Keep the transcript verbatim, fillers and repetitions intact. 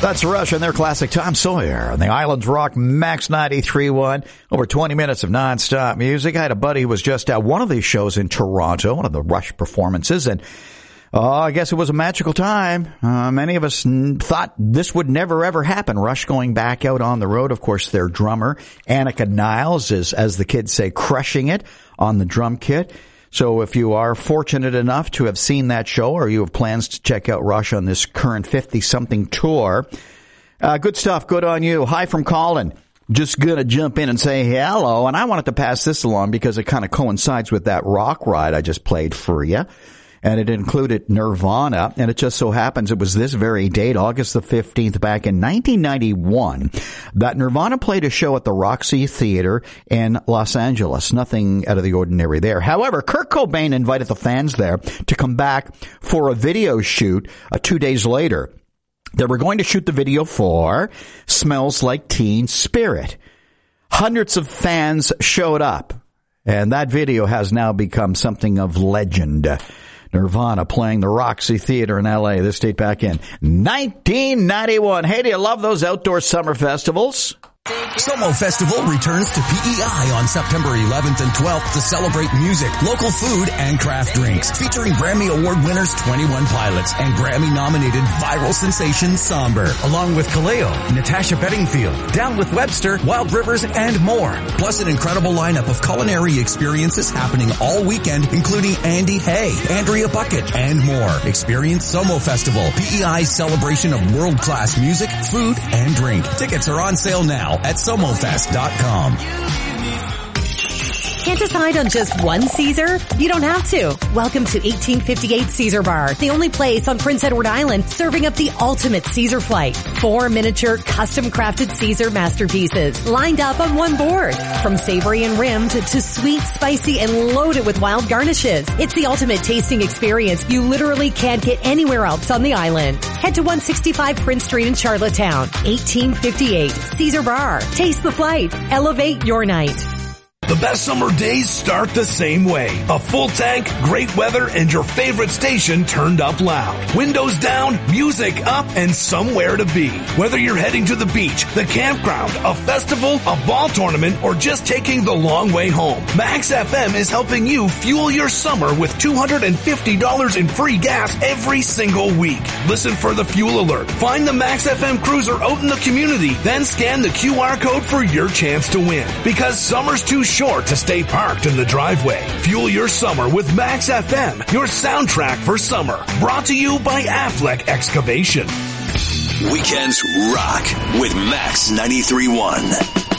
That's Rush and their classic Tom Sawyer on the Islands Rock Max ninety-three point one. Over twenty minutes of nonstop music. I had a buddy who was just at one of these shows in Toronto, one of the Rush performances, and oh, I guess it was a magical time. Uh, many of us n- thought this would never ever happen. Rush going back out on the road. Of course, their drummer, Annika Niles, is, as the kids say, crushing it on the drum kit. So if you are fortunate enough to have seen that show or you have plans to check out Rush on this current fifty-something tour, uh, good stuff. Good on you. Hi from Colin. Just going to jump in and say hello. And I wanted to pass this along because it kind of coincides with that rock ride I just played for you. And it included Nirvana, and it just so happens it was this very date, August the fifteenth, back in nineteen ninety-one, that Nirvana played a show at the Roxy Theater in Los Angeles. Nothing out of the ordinary there. However, Kurt Cobain invited the fans there to come back for a video shoot uh, two days later. They were going to shoot the video for Smells Like Teen Spirit. Hundreds of fans showed up, and that video has now become something of legend. Nirvana playing the Roxy Theater in L A. This date back in nineteen ninety-one. Hey, do you love those outdoor summer festivals? Somo Festival returns to P E I on September eleventh and twelfth to celebrate music, local food, and craft drinks, featuring Grammy Award winners twenty-one Pilots and Grammy-nominated viral sensation Somber, along with Kaleo, Natasha Bedingfield, Down with Webster, Wild Rivers, and more. Plus an incredible lineup of culinary experiences happening all weekend, including Andy Hay, Andrea Bucket, and more. Experience Somo Festival, P E I's celebration of world-class music, food, and drink. Tickets are on sale now at somofest dot com. Can't decide on just one Caesar? You don't have to. Welcome to eighteen fifty-eight Caesar Bar, the only place on Prince Edward Island serving up the ultimate Caesar flight. Four miniature, custom-crafted Caesar masterpieces lined up on one board. From savory and rimmed to sweet, spicy, and loaded with wild garnishes. It's the ultimate tasting experience you literally can't get anywhere else on the island. Head to one sixty-five Prince Street in Charlottetown. eighteen fifty-eight Caesar Bar. Taste the flight. Elevate your night. The best summer days start the same way. A full tank, great weather, and your favorite station turned up loud. Windows down, music up, and somewhere to be. Whether you're heading to the beach, the campground, a festival, a ball tournament, or just taking the long way home, Max F M is helping you fuel your summer with two hundred fifty dollars in free gas every single week. Listen for the fuel alert. Find the Max F M cruiser out in the community, then scan the Q R code for your chance to win. Because summer's too short Short to stay parked in the driveway. Fuel your summer with Max F M, your soundtrack for summer. Brought to you by Affleck Excavation. Weekends rock with Max ninety-three point one.